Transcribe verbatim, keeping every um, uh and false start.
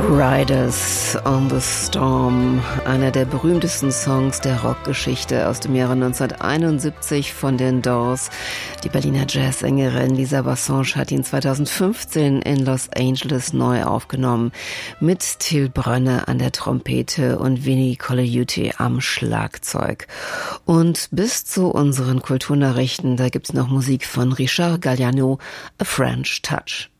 Riders on the Storm, einer der berühmtesten Songs der Rockgeschichte aus dem Jahre neunzehnhunderteinundsiebzig von den Doors. Die Berliner Jazzsängerin Lisa Bassange hat ihn zweitausendfünfzehn in Los Angeles neu aufgenommen, mit Till Brönne an der Trompete und Vinnie Colaiuta am Schlagzeug. Und bis zu unseren Kulturnachrichten, da gibt's noch Musik von Richard Galliano, A French Touch.